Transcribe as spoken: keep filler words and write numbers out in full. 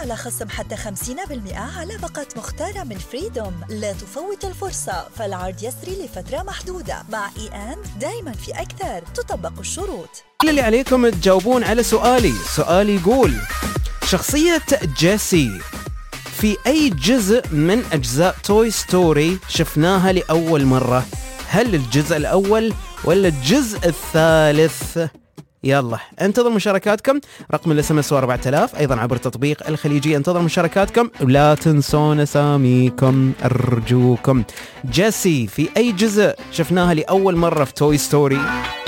على خصم حتى خمسين بالمئة على باقة مختارة من فريدوم. لا تفوت الفرصة، فالعرض يسري لفترة محدودة. مع إي أند دايما في أكثر، تطبق الشروط. كل اللي عليكم تجاوبون على سؤالي. سؤالي يقول: شخصية جيسي في أي جزء من أجزاء توي ستوري شفناها لأول مرة؟ هل الجزء الأول ولا الجزء الثالث؟ يلا انتظر مشاركاتكم. رقم الاس ام اس أربعة آلاف، ايضا عبر تطبيق الخليجي. انتظر مشاركاتكم ولا تنسون اساميكم ارجوكم. جيسي في اي جزء شفناها لاول مره في توي ستوري؟